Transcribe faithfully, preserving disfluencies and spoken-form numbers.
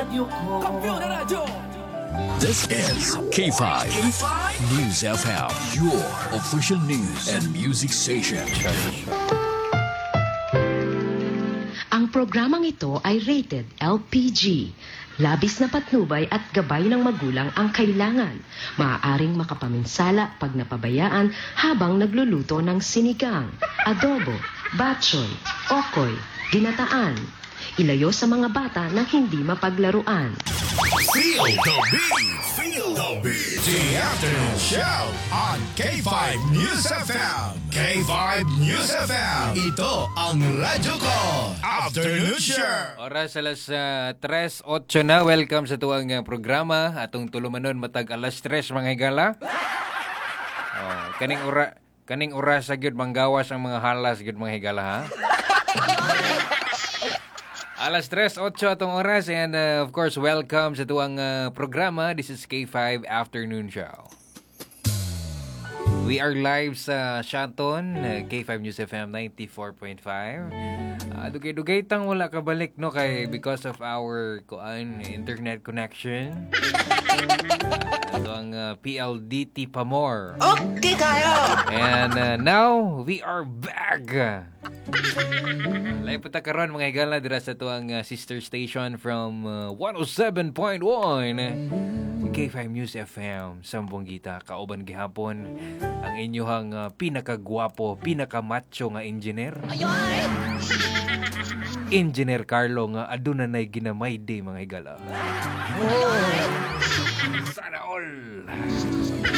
radyo ko. Kampiyon na radyo! This is K five News F M, your official news and music station. Ang programang ito ay rated L P G. Labis na patnubay at gabay ng magulang ang kailangan. Maaaring makapaminsala pag napabayaan habang nagluluto ng sinigang, adobo, batchoy, okoy, ginataan. Ilayo sa mga bata na hindi mapaglaruan. Feel the beat! Feel the beat! The Afternoon Show on K five News F M. K five News F M. Ito ang radyo ko. Afternoon Show. Oras alas uh, tres otso na. Welcome sa tuwang uh, programa. Atong tulumanon matag alas tres mga higala. Oh, kaning ora kaning oras sa gyud manggawas ang mga halas gyud mga higala ha. Alas tres otso atong oras and uh, of course welcome sa tuwang uh, programa. This is K five Afternoon Show. We are live sa Shanton, uh, K five News F M ninety-four point five. Uh, dugay-dugay tang wala kabalik no kay because of our kuan internet connection. Uh, ito ang uh, P L D T Pamor. Okay kayo! And uh, now we are back. Lain po ta karon mga higala dira sa tuang uh, sister station from uh, one oh seven point one K five News F M Sambuanga kauban gihapon ang inyong uh, pinakagwapo, pinakamacho nga engineer. Engineer Carlo nga aduna nay ginamay day mga higala. Oh. Sana all.